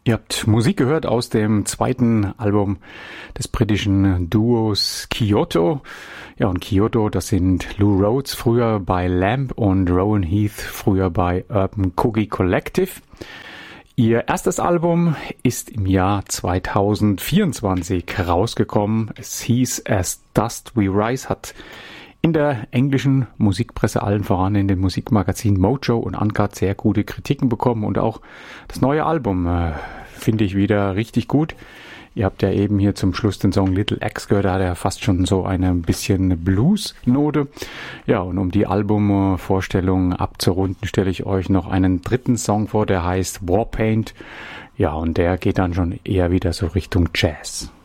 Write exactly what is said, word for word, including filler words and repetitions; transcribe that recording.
Ihr habt Musik gehört aus dem zweiten Album des britischen Duos Kyoto. Ja, und Kyoto, das sind Lou Rhodes, früher bei Lamb, und Rowan Heath, früher bei Urban Cookie Collective. Ihr erstes Album ist im Jahr zweitausendvierundzwanzig rausgekommen. Es hieß As Dust We Rise, hat in der englischen Musikpresse, allen voran in den Musikmagazinen Mojo und Uncut, sehr gute Kritiken bekommen, und auch das neue Album äh, finde ich wieder richtig gut. Ihr habt ja eben hier zum Schluss den Song Little X gehört, da hat er fast schon so eine bisschen Blues-Note. Ja, und um die Albumvorstellung abzurunden, stelle ich euch noch einen dritten Song vor, der heißt Warpaint. Ja, und der geht dann schon eher wieder so Richtung Jazz.